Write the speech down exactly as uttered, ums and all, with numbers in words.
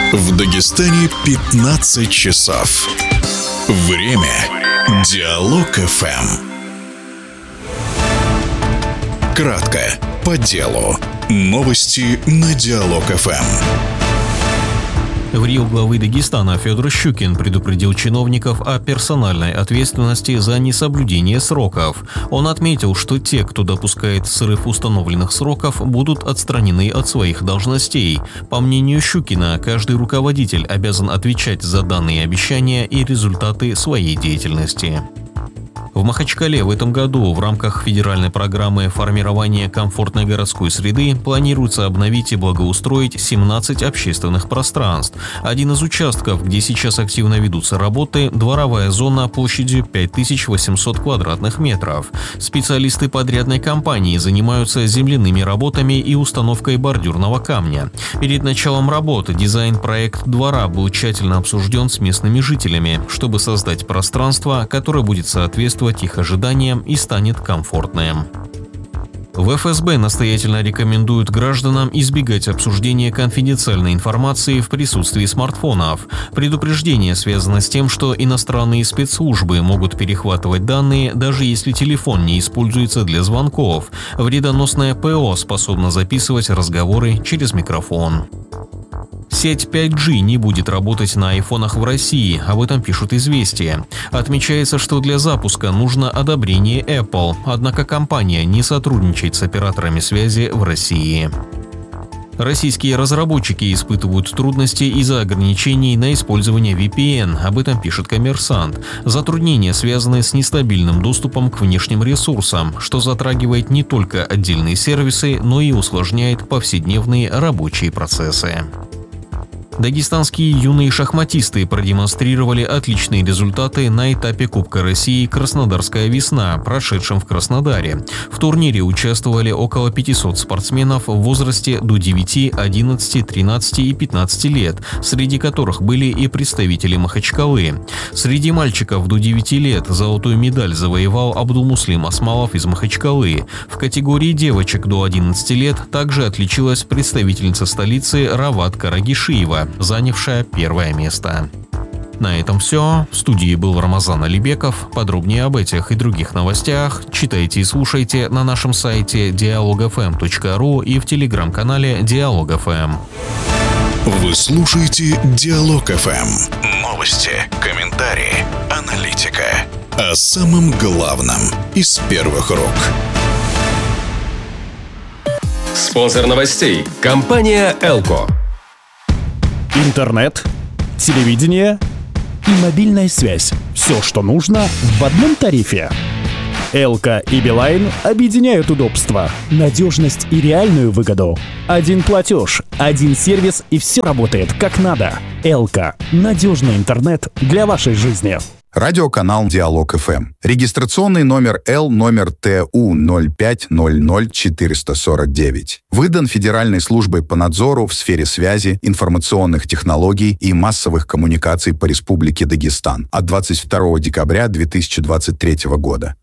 В Дагестане пятнадцать часов. Время Диалог эф эм. Кратко, по делу. Новости на Диалог эф эм. В РИО главы Дагестана Федор Щукин предупредил чиновников о персональной ответственности за несоблюдение сроков. Он отметил, что те, кто допускает срыв установленных сроков, будут отстранены от своих должностей. По мнению Щукина, каждый руководитель обязан отвечать за данные обещания и результаты своей деятельности. В Махачкале в этом году в рамках федеральной программы формирования комфортной городской среды планируется обновить и благоустроить семнадцать общественных пространств. Один из участков, где сейчас активно ведутся работы, дворовая зона площадью пять тысяч восемьсот квадратных метров. Специалисты подрядной компании занимаются земляными работами и установкой бордюрного камня. Перед началом работы дизайн-проект двора был тщательно обсужден с местными жителями, чтобы создать пространство, которое будет соответствовать их ожиданиям и станет комфортным. В эф эс бэ настоятельно рекомендуют гражданам избегать обсуждения конфиденциальной информации в присутствии смартфонов. Предупреждение связано с тем, что иностранные спецслужбы могут перехватывать данные, даже если телефон не используется для звонков. Вредоносное ПО способно записывать разговоры через микрофон. Сеть пять джи не будет работать на айфонах в России, об этом пишут «Известия». Отмечается, что для запуска нужно одобрение Apple, однако компания не сотрудничает с операторами связи в России. Российские разработчики испытывают трудности из-за ограничений на использование ви пи эн, об этом пишет «Коммерсант». Затруднения связаны с нестабильным доступом к внешним ресурсам, что затрагивает не только отдельные сервисы, но и усложняет повседневные рабочие процессы. Дагестанские юные шахматисты продемонстрировали отличные результаты на этапе Кубка России «Краснодарская весна», прошедшем в Краснодаре. В турнире участвовали около пятисот спортсменов в возрасте до девяти, одиннадцати, тринадцати и пятнадцати лет, среди которых были и представители Махачкалы. Среди мальчиков до девяти лет золотую медаль завоевал Абдулмуслим Осмалов из Махачкалы. В категории девочек до одиннадцати лет также отличилась представительница столицы Рават Карагишиева, занявшая первое место. На этом все. В студии был Рамазан Алибеков. Подробнее об этих и других новостях читайте и слушайте на нашем сайте диалог эф эм точка ру и в телеграм-канале Диалог эф эм. Вы слушаете Диалог эф эм. Новости, комментарии, аналитика. О самом главном из первых рук. Спонсор новостей – компания «Элко». Интернет, телевидение и мобильная связь. Все, что нужно в одном тарифе. Элко и Билайн объединяют удобство, надежность и реальную выгоду. Один платеж, один сервис и все работает как надо. Элко – надежный интернет для вашей жизни. Радиоканал Диалог эф эм. Регистрационный номер Л номер Т У ноль пять ноль ноль четыреста сорок девять. Выдан Федеральной службой по надзору в сфере связи, информационных технологий и массовых коммуникаций по Республике Дагестан от двадцать второго декабря две тысячи двадцать третьего года.